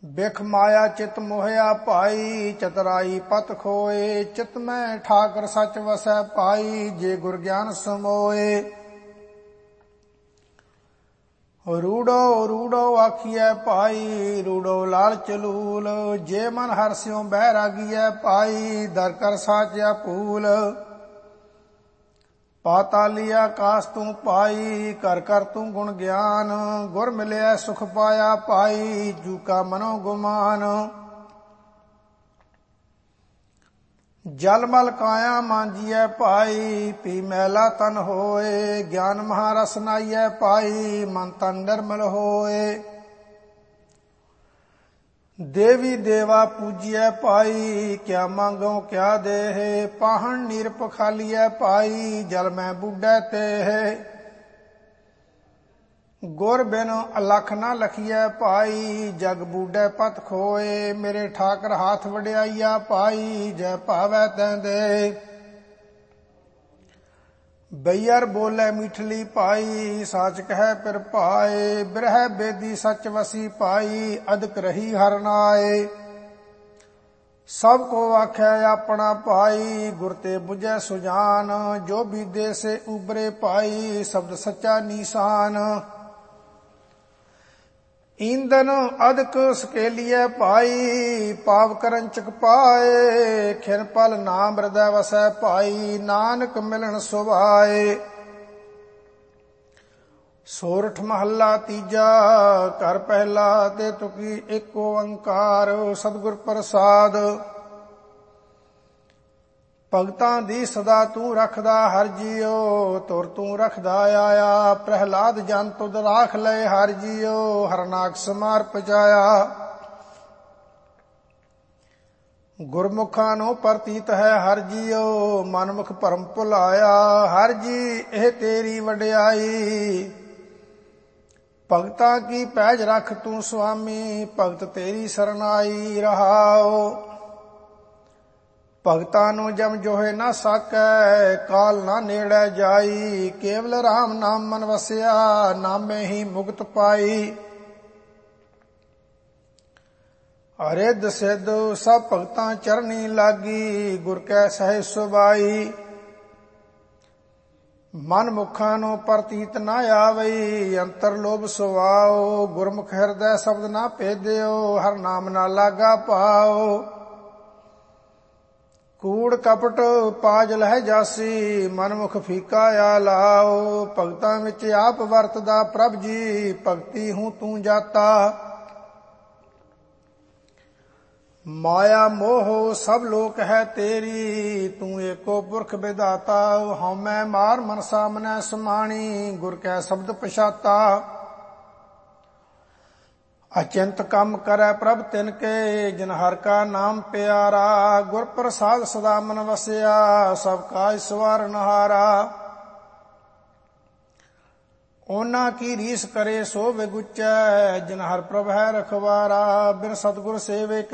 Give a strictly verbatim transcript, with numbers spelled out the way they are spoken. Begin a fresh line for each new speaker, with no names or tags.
ਬਿਖ ਮਾਇਆ ਚਿਤ ਮੋਹਿਆ ਭਾਈ, ਚਤਰਾਈ ਪਤ ਖੋਏ। ਚਿਤ ਮੈਂ ਠਾਕਰ ਸਚ ਵਸੈ ਪਾਈ, ਜੇ ਗੁਰ ਗਿਆਨ ਸਮੋਏ। ਰੂੜੋ ਰੂੜੋ ਆਖੀਐ ਭਾਈ, ਰੂੜੋ ਲਾਲਚ ਲੂਲ। ਜੇ ਮਨ ਹਰਿ ਸਿਉ ਬੈਰਾਗੀਐ ਭਾਈ, ਦਰ ਕਰ ਸਾਚਿਆ ਭੂਲ। ਪਾਤਾਲੀ ਆਕਾਸ ਤੂੰ ਪਾਈ, ਕਰ ਕਰ ਤੂੰ ਗੁਣ ਗਿਆਨ। ਗੁਰ ਮਿਲਿਆ ਸੁਖ ਪਾਇਆ ਭਾਈ, ਜੂ ਕਾ ਮਨੋ ਗੁਮਾਨ। ਜਲ ਮਲ ਕਾਇਆ ਮਾਂਜੀਐ ਭਾਈ, ਪੀ ਮੈਲਾ ਤਨ ਹੋਏ। ਗਿਆਨ ਮਹਾਰਸ ਨਾਈਐ ਭਾਈ, ਮਨ ਤਨ ਨਿਰਮਲ ਹੋਏ। ਦੇਵੀ ਦੇਵਾ ਪੂਜੀਐ ਭਾਈ, ਕਿਆ ਮੰਗੋ ਕਿਆ ਦੇਹ। ਪਾਹਣ ਨੀਰ ਪਖਾਲੀਐ ਭਾਈ, ਜਲ ਮੈਂ ਬੁੱਢੈ ਤੇਹ। ਗੁਰ ਬਿਨ ਅਲਖ ਨਾ ਲਖੀਐ ਭਾਈ, ਜਗ ਬੂਢੈ ਪਤ ਖੋਏ। ਮੇਰੇ ਠਾਕਰ ਹਾਥ ਵਡਿਆਈਆ ਭਾਈ, ਜੈ ਭਾਵੈ ਤੈਂ ਦੇ। ਬਈਅਰ ਬੋਲੇ ਮੀਠਲੀ ਭਾਈ, ਸਾਚ ਕਹਿ ਪਿਰ ਭਾਏ। ਬਿਰਹਿ ਬੇਦੀ ਸਚ ਵਸੀ ਭਾਈ, ਅਦਕ ਰਹੀ ਹਰਿ ਨਾਏ। ਸਭ ਕੋ ਆਖੈ ਆਪਣਾ ਭਾਈ, ਗੁਰ ਤੇ ਬੁਝੈ ਸੁਜਾਨ। ਜੋ ਬੀਦੇ ਸੇ ਉਬਰੇ ਭਾਈ, ਸ਼ਬਦ ਸੱਚਾ ਨੀਸਾਨ। ਈਂਦਨ ਅਦਕ ਸਕੇਲੀਐ ਭਾਈ, ਪਾਪ ਕਰਨ ਚਕ ਪਾਏ। ਖਿਨ ਪਲ ਨਾਮ ਹਿਰਦੈ ਵਸੈ ਭਾਈ, ਨਾਨਕ ਮਿਲਣ ਸੁਭਾਏ। ਸੋਰਠ ਮਹੱਲਾ ਤੀਜਾ, ਘਰ ਪਹਿਲਾ ਤੇ ਤੁਕੀ ਏਕ ਓੰਕਾਰ। ਸਤਿਗੁਰ ਪ੍ਰਸਾਦ। ਭਗਤਾਂ ਦੀ ਸਦਾ ਤੂੰ ਰੱਖਦਾ ਹਰਿ ਜੀਓ, ਤੁਰ ਤੂੰ ਰੱਖਦਾ ਆਇਆ। ਪ੍ਰਹਿਲਾਦ ਜਨ ਤੁਧ ਰਾਖ ਲਏ ਹਰਿ ਜੀਓ, ਹਰਨਾਕ ਸਮਾਰ ਪਜਾਇਆ। ਗੁਰਮੁਖਾਂ ਨੂੰ ਪ੍ਰਤੀਤ ਹੈ ਹਰਿ ਜੀਓ, ਮਨਮੁਖ ਭਰਮ ਭੁਲਾਇਆ। ਹਰਿ ਜੀ ਇਹ ਤੇਰੀ ਵਡਿਆਈ, ਭਗਤਾਂ ਕੀ ਪੈਜ ਰੱਖ ਤੂੰ ਸੁਆਮੀ। ਭਗਤ ਤੇਰੀ ਸਰਨਾਈ ਰਹਾਓ। ਭਗਤਾਂ ਨੂੰ ਜਮ ਜੋਹੇ ਨਾ ਸਾਕੈ, ਕਾਲ ਨਾ ਨੇੜੇ ਜਾਈ। ਕੇਵਲ ਰਾਮ ਨਾਮ ਮਨ ਵਸਿਆ, ਨਾਮੇ ਹੀ ਮੁਕਤ ਪਾਈ। ਅਰਿੱਧ ਸਿੱਧ ਸਭ ਭਗਤਾਂ ਚਰਨੀ ਲਾਗੀ, ਗੁਰ ਕੈ ਸਹਿ ਸੁਭਾਈ। ਮਨ ਮੁਖਾਂ ਨੂੰ ਪ੍ਰਤੀਤ ਨਾ ਆਵਈ, ਅੰਤਰ ਲੋਭ ਸੁਆਓ। ਗੁਰਮੁਖ ਹਿਰਦੈ ਸ਼ਬਦ ਨਾ ਭੇਦਿਓ, ਹਰ ਨਾਮ ਨਾ ਲਾਗਾ ਪਾਓ। ਕੂੜ ਕਪਟ ਪਾਜ ਲਹਿ ਜਾਸੀ, ਮਨਮੁਖ ਫੀਕਾ ਆ ਲਾਓ। ਭਗਤਾਂ ਵਿੱਚ ਆਪ ਵਰਤਦਾ ਪ੍ਰਭ ਜੀ, ਭਗਤੀ ਹੂੰ ਤੂੰ ਜਾਤਾ। ਮਾਇਆ ਮੋਹ ਸਭ ਲੋਕ ਹੈ ਤੇਰੀ, ਤੂੰ ਏਕੋ ਪੁਰਖ ਵਿਧਾਤਾ। ਹਉਮੈ ਮਾਰ ਮਨ ਸਾਮਨੈ ਸਮਾਣੀ, ਗੁਰ ਕੈ ਸ਼ਬਦ ਪਛਾਤਾ। ਅਚਿੰਤ ਕੰਮ ਕਰੈ ਪ੍ਰਭ ਤਿਨ ਕੇ, ਜਿਨ ਹਰਿ ਕਾ ਨਾਮ ਪਿਆਰਾ। ਗੁਰ ਪ੍ਰਸਾਦ ਸਦਾ ਮਨ ਵਸਿਆ, ਸਭ ਕਾਜ ਸਵਾਰਨ ਹਾਰਾ। ਉਹਨਾਂ ਕੀ ਰੀਸ ਕਰੇ ਸੋ ਵਿਗੁਚੈ, ਜਿਨ ਹਰਿ ਪ੍ਰਭ ਹੈ ਰਖਵਾਰਾ। ਬਿਨ ਸਤਿਗੁਰ ਸੇਵੇ